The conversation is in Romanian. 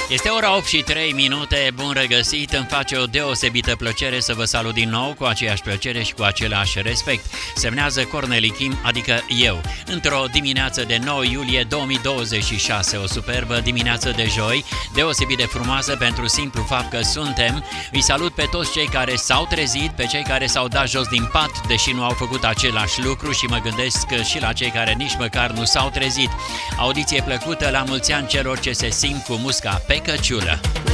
Este ora 8 și 3 minute, bun regăsit, îmi face o deosebită plăcere să vă salut din nou cu aceeași plăcere și cu același respect. Semnează Corneli Kim, adică eu, într-o dimineață de 9 iulie 2026, o superbă dimineață de joi, deosebit de frumoasă pentru simplu fapt că suntem. Îi salut pe toți cei care s-au trezit, pe cei care s-au dat jos din pat, deși nu au făcut același lucru și mă gândesc și la cei care nici măcar nu s-au trezit. Audiție plăcută, la mulți ani celor ce se simt cu musca pe căciulă.